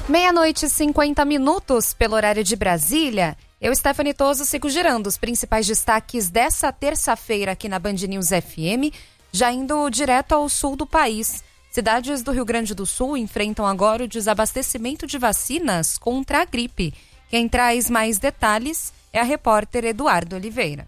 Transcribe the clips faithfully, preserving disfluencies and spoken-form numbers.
Meia-noite e cinquenta minutos pelo horário de Brasília. Eu, Stephanie Toso, sigo girando os principais destaques dessa terça-feira aqui na Band News F M, já indo direto ao sul do país. Cidades do Rio Grande do Sul enfrentam agora o desabastecimento de vacinas contra a gripe. Quem traz mais detalhes é a repórter Eduardo Oliveira.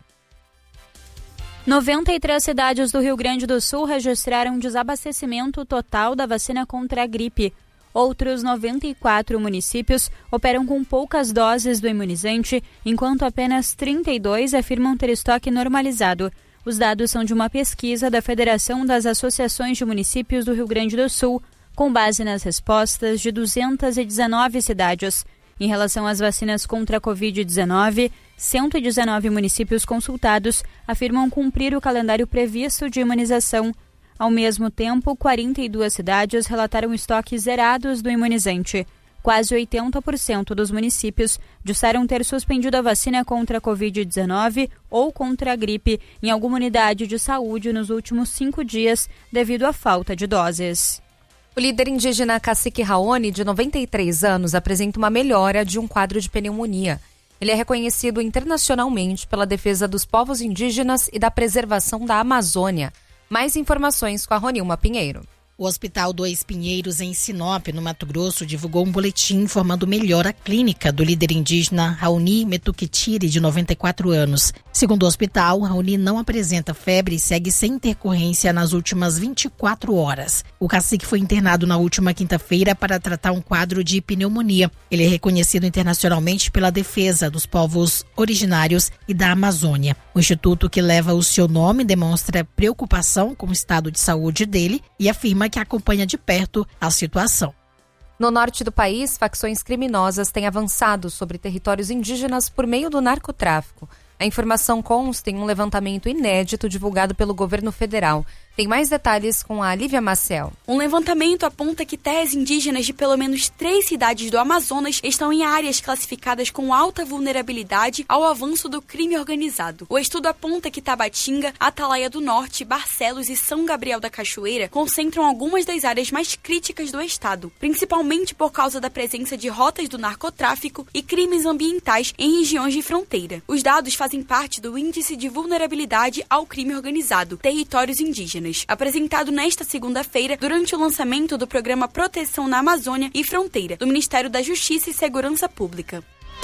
noventa e três cidades do Rio Grande do Sul registraram desabastecimento total da vacina contra a gripe. Outros noventa e quatro municípios operam com poucas doses do imunizante, enquanto apenas trinta e dois afirmam ter estoque normalizado. Os dados são de uma pesquisa da Federação das Associações de Municípios do Rio Grande do Sul, com base nas respostas de duzentas e dezenove cidades. Em relação às vacinas contra a covid dezenove, cento e dezenove municípios consultados afirmam cumprir o calendário previsto de imunização. Ao mesmo tempo, quarenta e duas cidades relataram estoques zerados do imunizante. Quase oitenta por cento dos municípios disseram ter suspendido a vacina contra a covid dezenove ou contra a gripe em alguma unidade de saúde nos últimos cinco dias, devido à falta de doses. O líder indígena Cacique Raoni, de noventa e três anos, apresenta uma melhora de um quadro de pneumonia. Ele é reconhecido internacionalmente pela defesa dos povos indígenas e da preservação da Amazônia. Mais informações com a Ronilma Pinheiro. O Hospital Dois Pinheiros, em Sinop, no Mato Grosso, divulgou um boletim informando melhora clínica do líder indígena Raoni Metukitiri, de noventa e quatro anos. Segundo o hospital, Raoni não apresenta febre e segue sem intercorrência nas últimas vinte e quatro horas. O cacique foi internado na última quinta-feira para tratar um quadro de pneumonia. Ele é reconhecido internacionalmente pela defesa dos povos originários e da Amazônia. O instituto que leva o seu nome demonstra preocupação com o estado de saúde dele e afirma que acompanha de perto a situação. No norte do país, facções criminosas têm avançado sobre territórios indígenas por meio do narcotráfico. A informação consta em um levantamento inédito divulgado pelo governo federal. Tem mais detalhes com a Lívia Maciel. Um levantamento aponta que terras indígenas de pelo menos três cidades do Amazonas estão em áreas classificadas com alta vulnerabilidade ao avanço do crime organizado. O estudo aponta que Tabatinga, Atalaia do Norte, Barcelos e São Gabriel da Cachoeira concentram algumas das áreas mais críticas do estado, principalmente por causa da presença de rotas do narcotráfico e crimes ambientais em regiões de fronteira. Os dados fazem parte do Índice de Vulnerabilidade ao Crime Organizado, Territórios Indígenas, apresentado nesta segunda-feira durante o lançamento do programa Proteção na Amazônia e Fronteira, do Ministério da Justiça e Segurança Pública.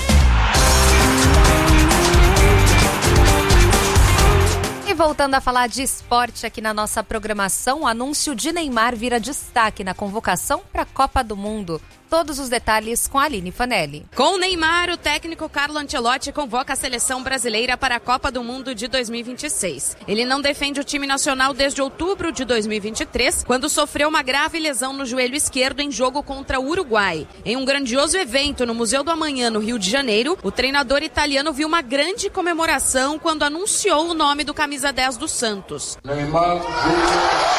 E voltando a falar de esporte aqui na nossa programação, o anúncio de Neymar vira destaque na convocação para a Copa do Mundo. Todos os detalhes com a Aline Fanelli. Com Neymar, o técnico Carlo Ancelotti convoca a seleção brasileira para a Copa do Mundo de dois mil e vinte e seis. Ele não defende o time nacional desde outubro de dois mil e vinte e três, quando sofreu uma grave lesão no joelho esquerdo em jogo contra o Uruguai. Em um grandioso evento no Museu do Amanhã, no Rio de Janeiro, o treinador italiano viu uma grande comemoração quando anunciou o nome do camisa dez do Santos. Neymar